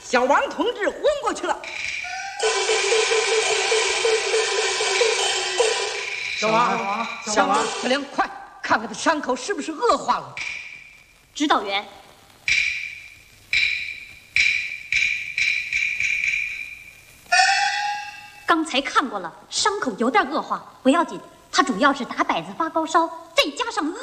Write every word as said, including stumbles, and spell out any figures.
小王同志昏过去了。 小王，小王， 小梁，快看看他伤口是不是恶化了。 指导员，刚才看过了，伤口有点恶化，不要紧，他主要是打摆子发高烧，再加上恶